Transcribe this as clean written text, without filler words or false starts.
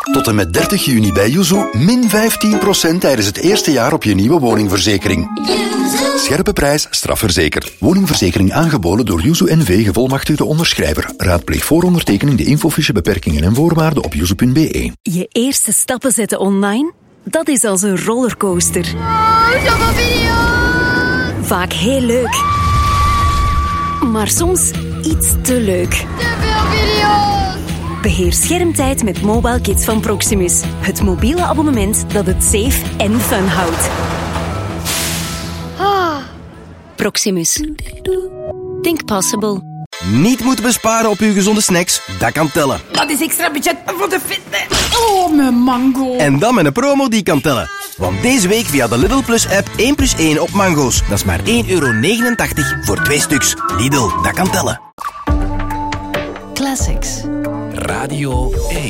Tot en met 30 juni bij Yuzu min 15% tijdens het eerste jaar op je nieuwe woningverzekering. Scherpe prijs, strafverzekerd. Woningverzekering aangeboden door Yuzu NV, gevolmachtigde onderschrijver. Raadpleeg voor ondertekening de infofiche, beperkingen en voorwaarden op yuzu.be. Je eerste stappen zetten online? Dat is als een rollercoaster. Zoveel video's! Vaak heel leuk. Maar soms iets te leuk. Te veel video's! Beheer schermtijd met Mobile Kids van Proximus. Het mobiele abonnement dat het safe en fun houdt. Proximus. Think possible. Niet moeten besparen op uw gezonde snacks? Dat kan tellen. Dat is extra budget voor de fitness. Oh, mijn mango. En dan met een promo die kan tellen. Want deze week via de Lidl Plus app 1+1 op mango's. Dat is maar €1,89 voor 2 stuks. Lidl, dat kan tellen. Classics. Radio 1.